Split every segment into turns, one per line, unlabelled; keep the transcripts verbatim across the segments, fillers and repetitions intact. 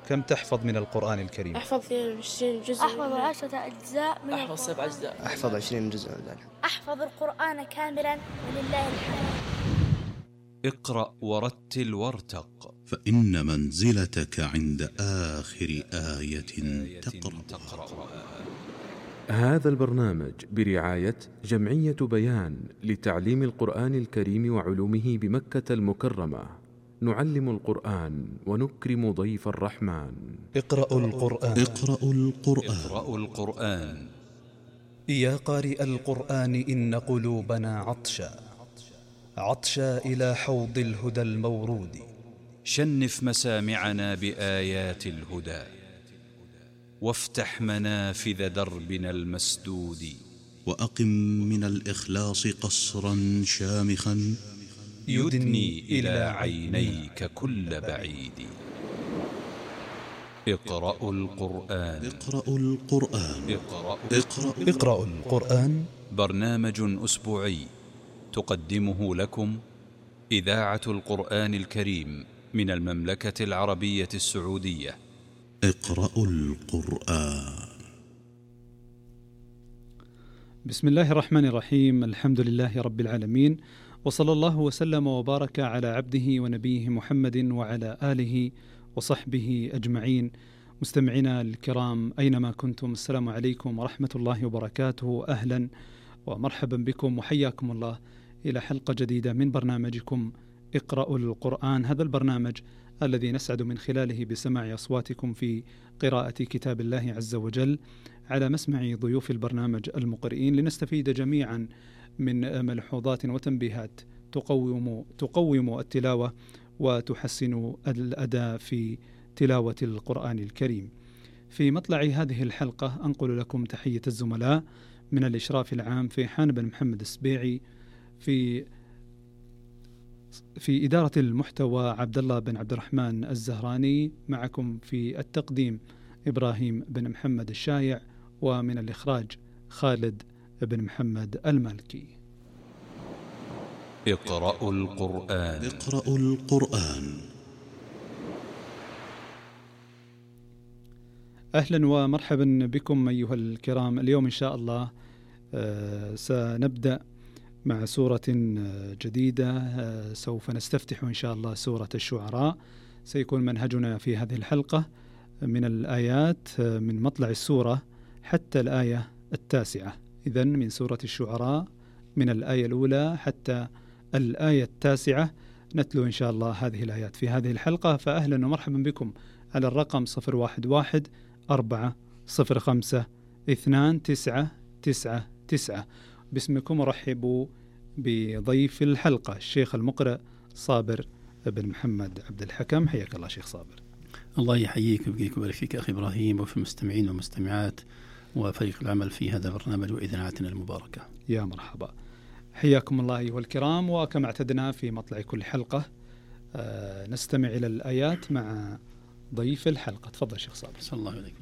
كم تحفظ من القرآن الكريم؟
أحفظ عشرين جزء.
أحفظ عشرة أجزاء من
أحفظ سبع أجزاء.
أحفظ عشرين جزء من ذلك.
أحفظ القرآن كاملا ولله الحمد.
اقرأ ورتل وارتق،
فإن منزلتك عند آخر آية تقرأ.
هذا البرنامج برعاية جمعية بيان لتعليم القرآن الكريم وعلومه بمكة المكرمة. نعلم القرآن ونكرم ضيف الرحمن.
اقرأوا القرآن.
اقرأوا القرآن.
اقرأوا القرآن.
يا قارئ القرآن إن قلوبنا عطشا عطشا إلى حوض الهدى المورود.
شنف مسامعنا بآيات الهدى، وافتح منافذ دربنا المسدود.
وأقم من الإخلاص قصرا شامخا
يدني إلى عينيك كل بعيد. اقرأوا القرآن.
اقرأوا القرآن.
اقرأوا,
اقرأوا.
اقرأوا القرآن،
برنامج أسبوعي تقدمه لكم إذاعة القرآن الكريم من المملكة العربية السعودية.
اقرأوا القرآن.
بسم الله الرحمن الرحيم. الحمد لله رب العالمين، وصلى الله وسلم وبارك على عبده ونبيه محمد وعلى آله وصحبه أجمعين. مستمعينا الكرام أينما كنتم، السلام عليكم ورحمة الله وبركاته. أهلا ومرحبا بكم وحياكم الله إلى حلقة جديدة من برنامجكم اقرأوا القرآن. هذا البرنامج الذي نسعد من خلاله بسماع أصواتكم في قراءة كتاب الله عز وجل على مسمع ضيوف البرنامج المقرئين، لنستفيد جميعا من ملحوظات وتنبيهات تقوم تقوم التلاوة وتحسن الأداء في تلاوة القرآن الكريم. في مطلع هذه الحلقة أنقل لكم تحية الزملاء من الإشراف العام في حان بن محمد السبيعي، في في إدارة المحتوى عبد الله بن عبد الرحمن الزهراني، معكم في التقديم إبراهيم بن محمد الشايع، ومن الإخراج خالد بن محمد المالكي.
اقرأوا القرآن.
اقرأوا القرآن.
أهلا ومرحبا بكم أيها الكرام. اليوم إن شاء الله آه سنبدأ مع سورة جديدة. آه سوف نستفتح إن شاء الله سورة الشعراء. سيكون منهجنا في هذه الحلقة من الآيات آه من مطلع السورة حتى الآية التاسعة. إذن من سورة الشعراء من الآية الأولى حتى الآية التاسعة نتلو إن شاء الله هذه الآيات في هذه الحلقة. فأهلا ومرحبا بكم على الرقم صفر واحد واحد أربعة صفر خمسة اثنان تسعة تسعة تسعة. باسمكم أرحب بضيف الحلقة الشيخ المقرئ صابر بن محمد عبد الحكم. حياك الله شيخ صابر.
الله يحييك ويبارك ويبارك فيك أخي إبراهيم، وفي المستمعين والمستمعات وفريق العمل في هذا البرنامج وإذاعتنا المباركة.
يا مرحبا، حياكم الله أيها الكرام. وكما اعتدنا في مطلع كل حلقة آه نستمع إلى الآيات مع ضيف الحلقة. تفضل شيخ صابر.
صلى الله عليكم.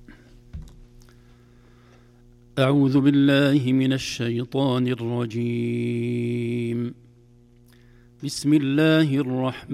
أعوذ بالله من الشيطان الرجيم. بسم الله الرحمن